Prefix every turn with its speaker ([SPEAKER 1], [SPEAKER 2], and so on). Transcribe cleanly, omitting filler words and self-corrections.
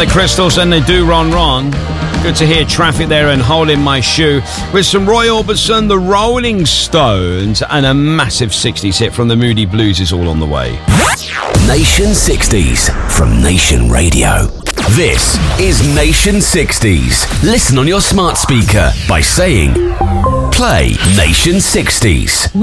[SPEAKER 1] the Crystals and they do Ron Ron. Good to hear Traffic there and Hole in My Shoe with some Roy Orbison, the Rolling Stones, and a massive 60s hit from the Moody Blues is all on the way.
[SPEAKER 2] Nation 60s from Nation Radio. This is Nation 60s. Listen on your smart speaker by saying, play Nation 60s.